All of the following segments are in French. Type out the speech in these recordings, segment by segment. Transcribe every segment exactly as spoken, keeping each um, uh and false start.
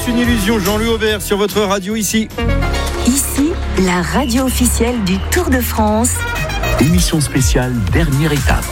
Juste une illusion, Jean-Louis Aubert sur votre radio ici. Ici, la radio officielle du Tour de France. Émission spéciale, dernière étape.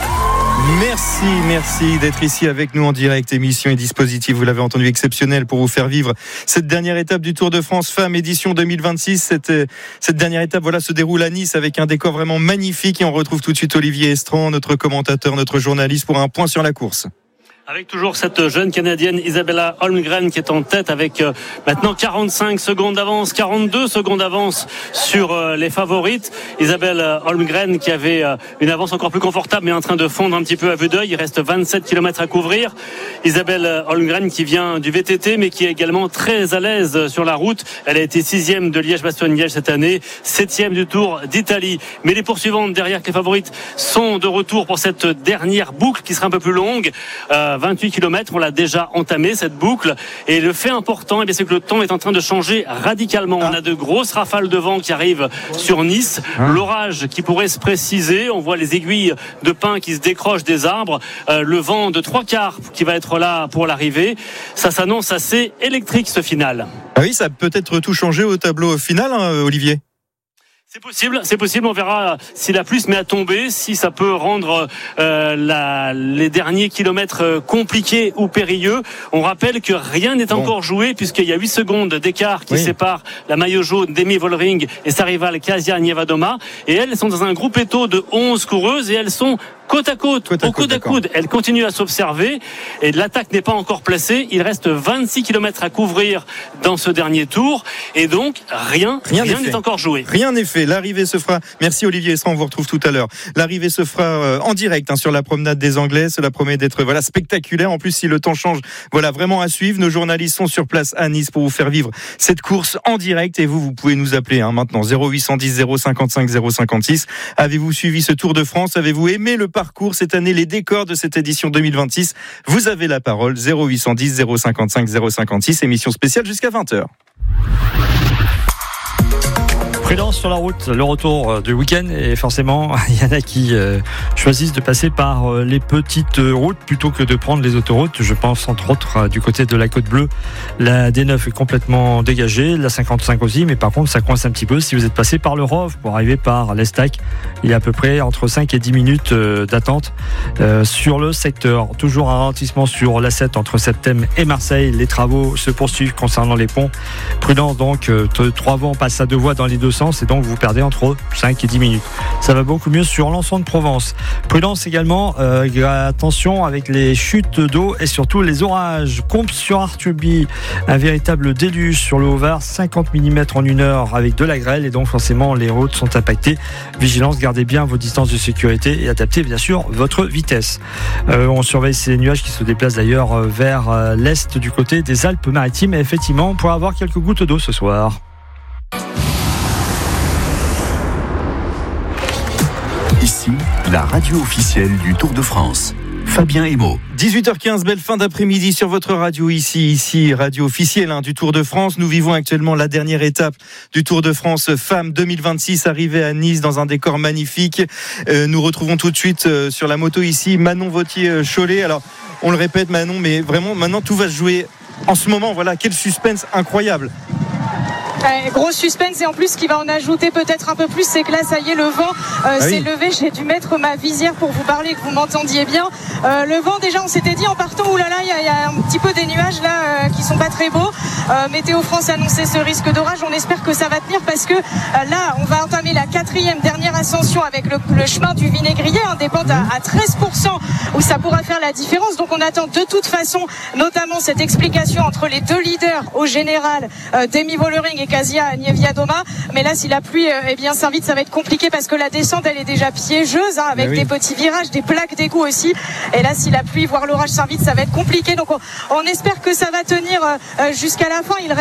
Merci, merci d'être ici avec nous en direct. Émission et dispositif, vous l'avez entendu, exceptionnel pour vous faire vivre cette dernière étape du Tour de France Femmes édition deux mille vingt-six. Cette, cette dernière étape voilà, se déroule à Nice avec un décor vraiment magnifique. Et on retrouve tout de suite Olivier Estrand, notre commentateur, notre journaliste, pour un point sur la course. Avec toujours cette jeune Canadienne Isabella Holmgren qui est en tête avec euh, maintenant quarante-cinq secondes d'avance, quarante-deux secondes d'avance sur euh, les favorites. Isabella Holmgren qui avait euh, une avance encore plus confortable mais en train de fondre un petit peu à vue d'œil. Il reste vingt-sept kilomètres à couvrir. Isabella Holmgren qui vient du V T T mais qui est également très à l'aise sur la route. Elle a été sixième de Liège-Bastogne-Liège cette année, septième du Tour d'Italie. Mais les poursuivantes derrière que les favorites sont de retour pour cette dernière boucle qui sera un peu plus longue. Euh, vingt-huit kilomètres, on l'a déjà entamé cette boucle, et le fait important, eh bien, c'est que le temps est en train de changer radicalement. On a de grosses rafales de vent qui arrivent sur Nice, l'orage qui pourrait se préciser, on voit les aiguilles de pin qui se décrochent des arbres, euh, le vent de trois quarts qui va être là pour l'arrivée. Ça s'annonce assez électrique ce final. Ah oui, ça peut être tout changé au tableau final, hein, Olivier. C'est possible, c'est possible. On verra si la pluie se met à tomber, si ça peut rendre euh, la, les derniers kilomètres compliqués ou périlleux. On rappelle que rien n'est bon. encore joué puisqu'il y a huit secondes d'écart qui oui. sépare la maillot jaune d'Emi Vollering et sa rivale Kasia Nievadoma. Et elles sont dans un groupe éto de onze coureuses et elles sont côte à côte, côte à au coude à coude. Elle continue à s'observer et l'attaque n'est pas encore placée. Il reste vingt-six kilomètres à couvrir dans ce dernier tour et donc rien, rien, rien n'est encore joué. Rien n'est fait. L'arrivée se fera. Merci Olivier Estrand, on vous retrouve tout à l'heure. L'arrivée se fera euh, en direct hein, sur la promenade des Anglais. Cela promet d'être voilà spectaculaire. En plus, si le temps change, voilà vraiment à suivre. Nos journalistes sont sur place à Nice pour vous faire vivre cette course en direct. Et vous, vous pouvez nous appeler hein, maintenant zéro huit cent dix zéro cinquante-cinq zéro cinquante-six. Avez-vous suivi ce Tour de France? Avez-vous aimé le parcours cette année, les décors de cette édition deux mille vingt-six? Vous avez la parole. Zéro huit cent dix zéro cinquante-cinq zéro cinquante-six. Émission spéciale jusqu'à vingt heures. Prudence sur la route, le retour du week-end et forcément il y en a qui euh, choisissent de passer par euh, les petites routes plutôt que de prendre les autoroutes. Je pense entre autres euh, du côté de la Côte Bleue, la D neuf est complètement dégagée, la cinquante-cinq aussi, mais par contre ça coince un petit peu si vous êtes passé par le Rove pour arriver par l'Estac. Il y a à peu près entre cinq et dix minutes euh, d'attente euh, sur le secteur. Toujours un ralentissement sur l'A sept entre Septem et Marseille. Les travaux se poursuivent concernant les ponts. Prudence donc, euh, trois voies passent à deux voies dans les deux sens. Et donc vous perdez entre cinq et dix minutes. Ça va beaucoup mieux sur l'ensemble de Provence. Prudence également, euh, attention avec les chutes d'eau et surtout les orages. Comps sur Artuby, un véritable déluge sur le Haut-Var, cinquante millimètres en une heure avec de la grêle et donc forcément les routes sont impactées. Vigilance, gardez bien vos distances de sécurité et adaptez bien sûr votre vitesse. Euh, on surveille ces nuages qui se déplacent d'ailleurs vers l'est du côté des Alpes-Maritimes et effectivement on pourra avoir quelques gouttes d'eau ce soir. Ici, la radio officielle du Tour de France. Fabien Emo. dix-huit heures quinze, belle fin d'après-midi sur votre radio ici, ici, radio officielle hein, du Tour de France. Nous vivons actuellement la dernière étape du Tour de France Femmes deux mille vingt-six, arrivée à Nice dans un décor magnifique. Euh, nous retrouvons tout de suite euh, sur la moto ici Manon Vautier-Cholet. Alors, on le répète Manon, mais vraiment maintenant tout va se jouer en ce moment. Voilà, quel suspense incroyable. Euh, gros suspense et en plus ce qui va en ajouter peut-être un peu plus c'est que là ça y est le vent euh, ah s'est oui. levé, j'ai dû mettre ma visière pour vous parler que vous m'entendiez bien. Euh, le vent déjà on s'était dit en partant oulala il y, y a un petit peu des nuages là euh, qui sont pas très beaux. Euh, Météo France a annoncé ce risque d'orage, on espère que ça va tenir parce que euh, là on va entamer la quatrième dernière ascension avec le, le chemin du Vinaigrier, un dépente à, à treize pour cent où ça pourra faire la différence, donc on attend de toute façon notamment cette explication entre les deux leaders au général euh, Demi Vollering et Kasia Nievadoma, mais là si la pluie euh, eh bien s'invite ça va être compliqué parce que la descente elle est déjà piégeuse hein, avec oui. des petits virages, des plaques d'égout aussi, et là si la pluie voire l'orage s'invite ça va être compliqué, donc on, on espère que ça va tenir euh, jusqu'à la fin. Il